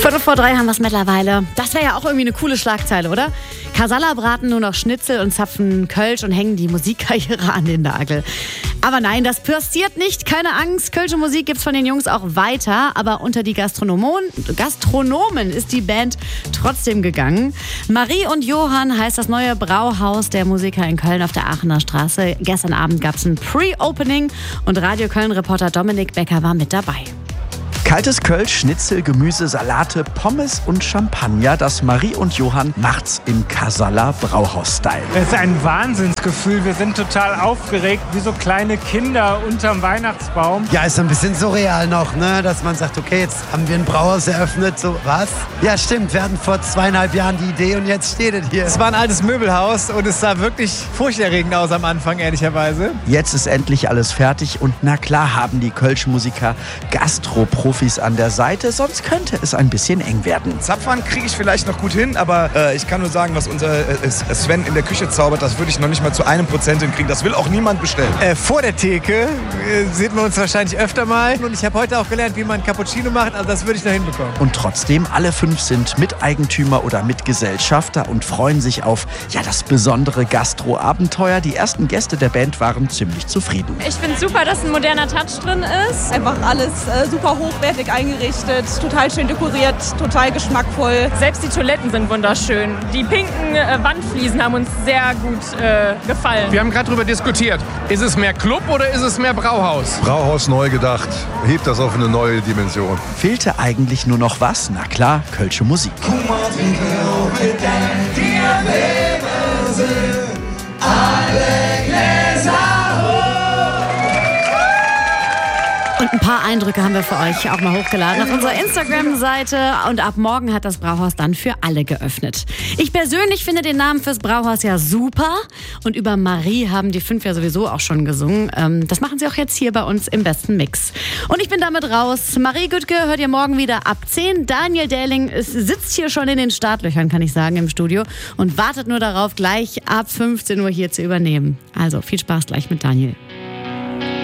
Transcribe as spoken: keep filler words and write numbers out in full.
Viertel vor drei haben wir es mittlerweile. Das wäre ja auch irgendwie eine coole Schlagzeile, oder? Kasala braten nur noch Schnitzel und zapfen Kölsch und hängen die Musikkarriere an den Nagel. Aber nein, das passiert nicht. Keine Angst, Kölsche Musik gibt's von den Jungs auch weiter. Aber unter die Gastronomen, Gastronomen ist die Band trotzdem gegangen. Marie und Johann heißt das neue Brauhaus der Musiker in Köln auf der Aachener Straße. Gestern Abend gab's ein Pre-Opening und Radio Köln-Reporter Dominik Becker war mit dabei. Kaltes Kölsch, Schnitzel, Gemüse, Salate, Pommes und Champagner. Das Marie und Johann macht's im Kasala Brauhaus-Style. Es ist ein Wahnsinnsgefühl. Wir sind total aufgeregt, wie so kleine Kinder unterm Weihnachtsbaum. Ja, ist ein bisschen surreal noch, ne? Dass man sagt, okay, jetzt haben wir ein Brauhaus eröffnet. So, was? Ja, stimmt. Wir hatten vor zweieinhalb Jahren die Idee und jetzt steht es hier. Es war ein altes Möbelhaus und es sah wirklich furchterregend aus am Anfang, ehrlicherweise. Jetzt ist endlich alles fertig und na klar haben die Kölsch-Musiker Gastro-Profis an der Seite, sonst könnte es ein bisschen eng werden. Zapfern kriege ich vielleicht noch gut hin, aber äh, ich kann nur sagen, was unser äh, Sven in der Küche zaubert, das würde ich noch nicht mal zu einem Prozent hinkriegen. Das will auch niemand bestellen. Äh, vor der Theke äh, sieht man uns wahrscheinlich öfter mal. Und ich habe heute auch gelernt, wie man Cappuccino macht, also das würde ich noch hinbekommen. Und trotzdem, alle fünf sind Miteigentümer oder Mitgesellschafter und freuen sich auf ja, das besondere Gastro-Abenteuer. Die ersten Gäste der Band waren ziemlich zufrieden. Ich finde es super, dass ein moderner Touch drin ist. Einfach alles äh, super hochwertig eingerichtet, total schön dekoriert, total geschmackvoll. Selbst die Toiletten sind wunderschön. Die pinken äh, Wandfliesen haben uns sehr gut äh, gefallen. Wir haben gerade darüber diskutiert. Ist es mehr Club oder ist es mehr Brauhaus? Brauhaus neu gedacht. Hebt das auf eine neue Dimension. Fehlte eigentlich nur noch was? Na klar, Kölsche Musik. Und ein paar Eindrücke haben wir für euch auch mal hochgeladen auf unserer Instagram-Seite. Und ab morgen hat das Brauhaus dann für alle geöffnet. Ich persönlich finde den Namen fürs Brauhaus ja super. Und über Marie haben die fünf ja sowieso auch schon gesungen. Das machen sie auch jetzt hier bei uns im besten Mix. Und ich bin damit raus. Marie Güttke hört ihr morgen wieder ab zehn. Daniel Dähling sitzt hier schon in den Startlöchern, kann ich sagen, im Studio. Und wartet nur darauf, gleich ab fünfzehn Uhr hier zu übernehmen. Also viel Spaß gleich mit Daniel.